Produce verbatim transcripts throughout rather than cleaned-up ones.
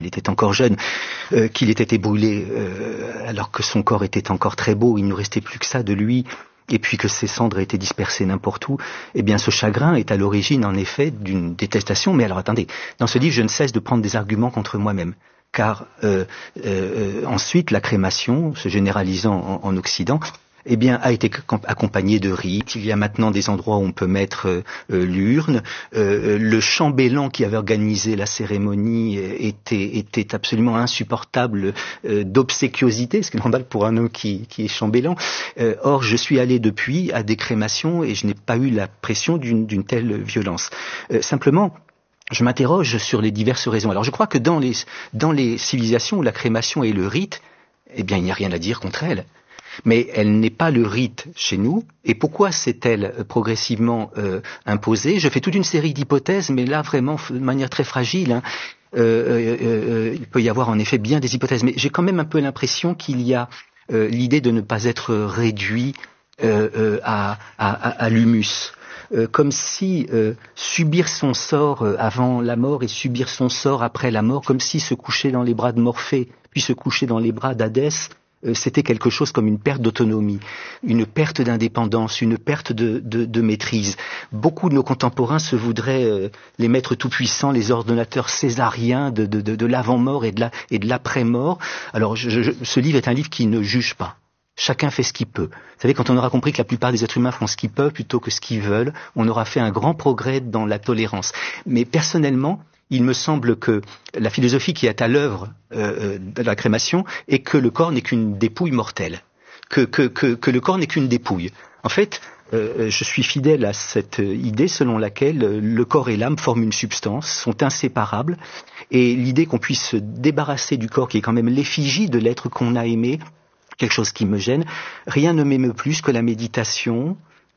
il était encore jeune, euh, qu'il ait été brûlé euh, alors que son corps était encore très beau, il ne restait plus que ça de lui, et puis que ses cendres étaient dispersées n'importe où, eh bien ce chagrin est à l'origine en effet d'une détestation. Mais alors attendez, dans ce livre je ne cesse de prendre des arguments contre moi-même, car euh, euh, ensuite la crémation, se généralisant en, en Occident, eh bien, a été accompagné de rites. Il y a maintenant des endroits où on peut mettre euh, l'urne. Euh, le chambellan qui avait organisé la cérémonie était, était absolument insupportable euh, d'obséquiosité, ce qui est normal pour un homme qui, qui est chambellan. Euh, or, je suis allé depuis à des crémations et je n'ai pas eu la pression d'une, d'une telle violence. Euh, simplement, je m'interroge sur les diverses raisons. Alors, je crois que dans les, dans les civilisations où la crémation est le rite, eh bien, il n'y a rien à dire contre elle. Mais elle n'est pas le rite chez nous. Et pourquoi s'est-elle progressivement euh, imposée? Je fais toute une série d'hypothèses, mais là vraiment de manière très fragile. Hein. Euh, euh, euh, il peut y avoir en effet bien des hypothèses, mais j'ai quand même un peu l'impression qu'il y a euh, l'idée de ne pas être réduit euh, euh, à, à, à, à l'humus. Euh, comme si euh, subir son sort euh, avant la mort et subir son sort après la mort, comme si se coucher dans les bras de Morphée, puis se coucher dans les bras d'Hadès, c'était quelque chose comme une perte d'autonomie, une perte d'indépendance, une perte de, de, de maîtrise. Beaucoup de nos contemporains se voudraient euh, les maîtres tout-puissants, les ordonnateurs césariens de, de, de, de l'avant-mort et de, la, et de l'après-mort. Alors je, je, ce livre est un livre qui ne juge pas. Chacun fait ce qu'il peut. Vous savez, quand on aura compris que la plupart des êtres humains font ce qu'ils peuvent plutôt que ce qu'ils veulent, on aura fait un grand progrès dans la tolérance. Mais personnellement, il me semble que la philosophie qui est à l'œuvre euh, de la crémation est que le corps n'est qu'une dépouille mortelle, que, que, que, que le corps n'est qu'une dépouille. En fait, euh, je suis fidèle à cette idée selon laquelle le corps et l'âme forment une substance, sont inséparables, et l'idée qu'on puisse se débarrasser du corps qui est quand même l'effigie de l'être qu'on a aimé, quelque chose qui me gêne, rien ne m'émeut plus que la méditation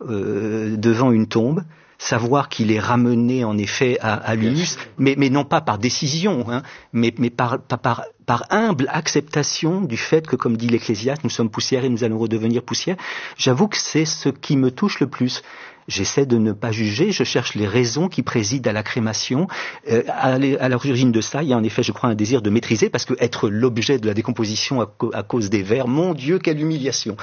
euh, devant une tombe, savoir qu'il est ramené en effet à, à l'humus, mais, mais non pas par décision, hein, mais, mais par, par, par, par humble acceptation du fait que, comme dit l'Ecclésiaste, nous sommes poussière et nous allons redevenir poussière. J'avoue que c'est ce qui me touche le plus. J'essaie de ne pas juger, je cherche les raisons qui président à la crémation. Euh, à, à l'origine de ça, il y a en effet, je crois, un désir de maîtriser, parce que être l'objet de la décomposition à, co- à cause des vers, mon Dieu, quelle humiliation.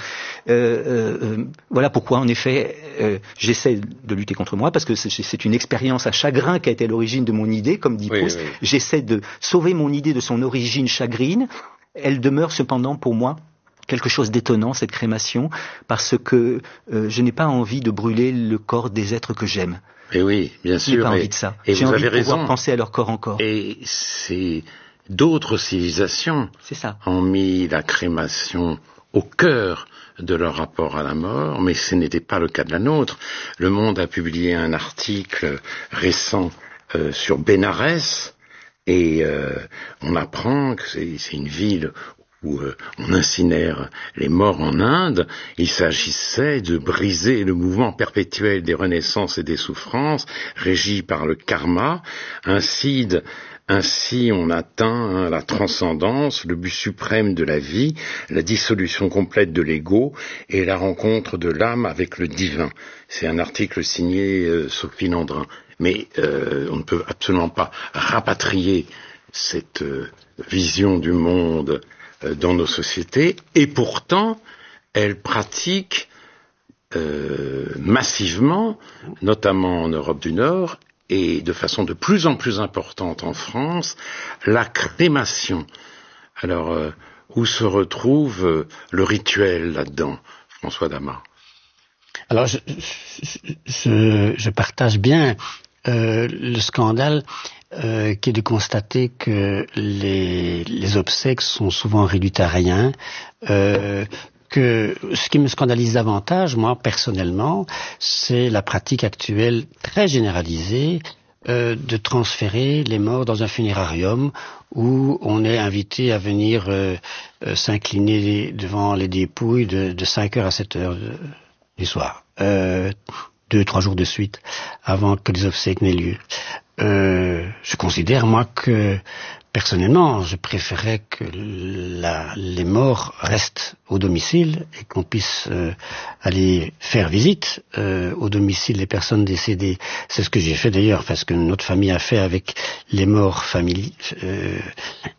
Euh, euh, voilà pourquoi, en effet, euh, j'essaie de lutter contre moi, parce que c'est, c'est une expérience à chagrin qui a été à l'origine de mon idée, comme dit Proust. Oui, oui. J'essaie de sauver mon idée de son origine chagrine. Elle demeure cependant pour moi quelque chose d'étonnant, cette crémation, parce que euh, je n'ai pas envie de brûler le corps des êtres que j'aime. Et oui, bien sûr. Je n'ai pas et, envie de ça. Et J'ai vous envie avez de pouvoir raison. penser à leur corps encore. Et c'est d'autres civilisations c'est ça. ont mis la crémation au cœur de leur rapport à la mort, mais ce n'était pas le cas de la nôtre. Le Monde a publié un article récent euh, sur Bénarès, et euh, on apprend que c'est, c'est une ville où euh, on incinère les morts en Inde. Il s'agissait de briser le mouvement perpétuel des renaissances et des souffrances, régi par le karma. Ainsi, de, ainsi on atteint hein, la transcendance, le but suprême de la vie, la dissolution complète de l'ego et la rencontre de l'âme avec le divin. C'est un article signé euh, Sophie Landrin. Mais euh, on ne peut absolument pas rapatrier cette euh, vision du monde dans nos sociétés, et pourtant, elle pratique euh, massivement, notamment en Europe du Nord, et de façon de plus en plus importante en France, la crémation. Alors, euh, où se retrouve euh, le rituel là-dedans, François Damas? Alors, je, je, je partage bien euh, le scandale Euh, qui est de constater que les, les obsèques sont souvent réduites à rien, euh, que ce qui me scandalise davantage, moi, personnellement, c'est la pratique actuelle très généralisée euh, de transférer les morts dans un funérarium où on est invité à venir euh, euh, s'incliner devant les dépouilles de, de cinq heures à sept heures de, du soir, euh, deux, trois jours de suite, avant que les obsèques n'aient lieu. Euh, je considère, moi, que, personnellement, je préférais que la, les morts restent au domicile et qu'on puisse euh, aller faire visite euh, au domicile des personnes décédées. C'est ce que j'ai fait d'ailleurs, parce que notre famille a fait avec les morts famili- euh,